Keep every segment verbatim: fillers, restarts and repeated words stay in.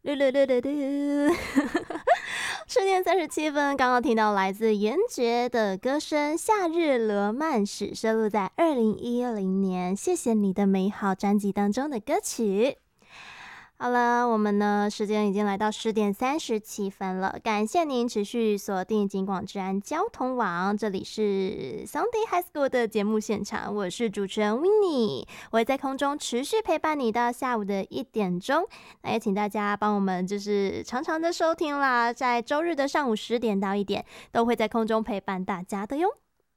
噜噜噜噜噜，十点三十七分，刚刚听到来自严爵的歌声《夏日罗曼史》，收录在二零一零年《谢谢你的美好》专辑当中的歌曲。好了，我们呢时间已经来到十点三十七分了，感谢您持续锁定警广治安交通网，这里是 Sunday High School 的节目现场，我是主持人 Winnie， 我会在空中持续陪伴你到下午的一点钟，那也请大家帮我们就是常常的收听啦，在周日的上午十点到一点都会在空中陪伴大家的哟。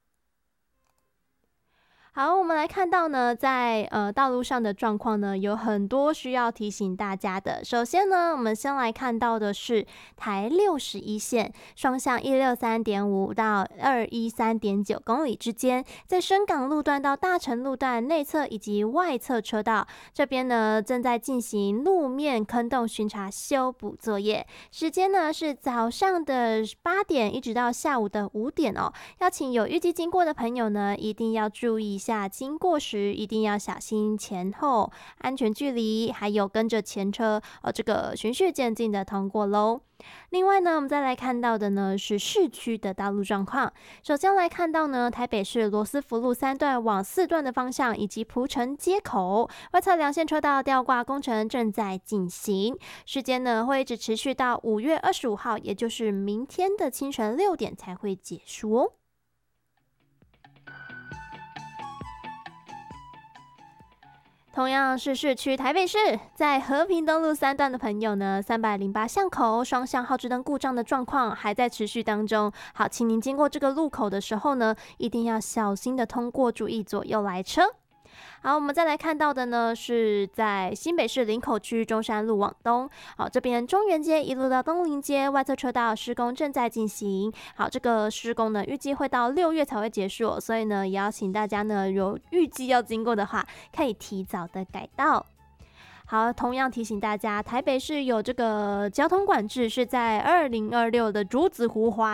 好，我们来看到呢，在呃道路上的状况呢，有很多需要提醒大家的。首先呢，我们先来看到的是台六十一线双向一六三点五到二一三点九公里之间，在深港路段到大成路段内侧以及外侧车道这边呢，正在进行路面坑洞巡查修补作业。时间呢是早上的八点一直到下午的五点哦。要请有预计经过的朋友呢，一定要注意一下，经过时一定要小心前后安全距离，还有跟着前车呃这个循序渐进的通过喽。另外呢，我们再来看到的呢是市区的道路状况。首先来看到呢，台北市罗斯福路三段往四段的方向，以及蒲城街口外侧两线车道吊挂工程正在进行，时间呢会一直持续到五月二十五号，也就是明天的清晨六点才会结束哦。同样是市区台北市，在和平东路三段的朋友呢，三百零八巷口双向号志灯故障的状况还在持续当中。好，请您经过这个路口的时候呢，一定要小心的通过，注意左右来车。好，我们再来看到的呢，是在新北市林口区中山路往东。好，这边中原街一路到东林街外侧车道施工正在进行。好，这个施工呢，预计会到六月才会结束，所以呢，也要请大家呢，有预计要经过的话，可以提早的改道。好，同样提醒大家，台北市有这个交通管制，是在二零二六的竹子湖花